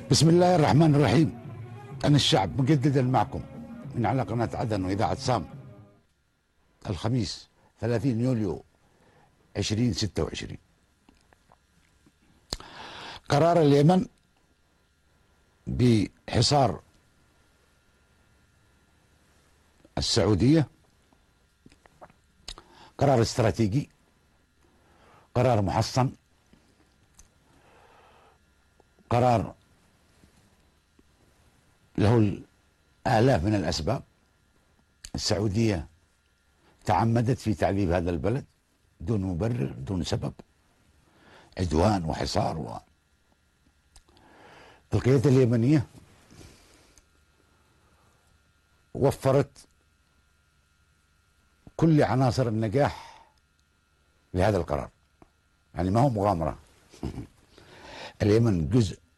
بسم الله الرحمن الرحيم. أنا الشعب مجددا معكم من على قناة عدن وإذاعة سام. الخميس 30 يوليو 2026. قرار اليمن بحصار السعودية قرار استراتيجي، قرار محصن، قرار له الآلاف من الأسباب. السعودية تعمدت في تعذيب هذا البلد دون مبرر، دون سبب، عدوان وحصار. القيادة اليمنية وفرت كل عناصر النجاح لهذا القرار، يعني ما هو مغامرة. اليمن جزء